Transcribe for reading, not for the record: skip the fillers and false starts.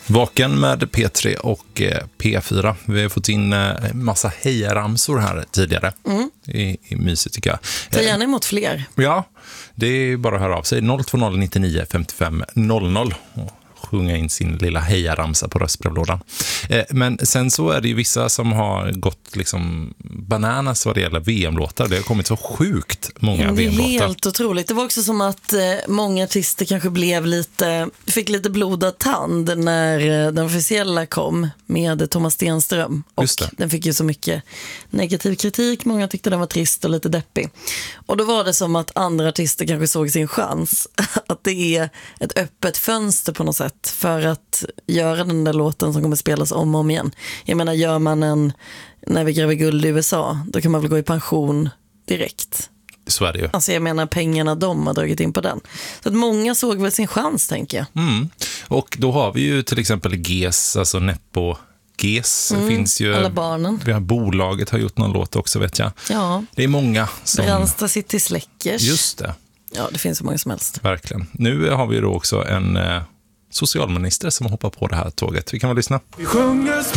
Vaken med P3 och P4. Vi har fått in massa hejaramsor här tidigare. I mysigt tycker jag. Ta gärna emot fler. Ja, det är bara att höra av sig. 020 99 55 00 och sjunga in sin lilla hejaramsa på röstbrevlådan. Men sen så är det ju vissa som har gått liksom bananas vad det gäller VM-låtar. Det har kommit så sjukt många VM-låtar. Det är helt otroligt. Det var också som att många artister kanske fick lite blodad tand när den officiella kom med Thomas Stenström. Och den fick ju så mycket negativ kritik. Många tyckte den var trist och lite deppig. Och då var det som att andra artister kanske såg sin chans. Att det är ett öppet fönster på något sätt för att göra den där låten som kommer spelas om och om igen. Jag menar, gör man en När vi gräver guld i USA, då kan man väl gå i pension direkt. Så är det ju. Alltså jag menar, pengarna de har dragit in på den. Så att många såg väl sin chans, tänker jag. Och då har vi ju till exempel GES, alltså Neppo GES. Finns ju, alla barnen. Vi har bolaget har gjort någon låt också, vet jag. Ja. Det är många som... Brandsta City Släckers. Just det. Ja, det finns så många som helst. Verkligen. Nu har vi då också en socialminister som hoppar på det här tåget. Vi kan väl lyssna. Vi sjunger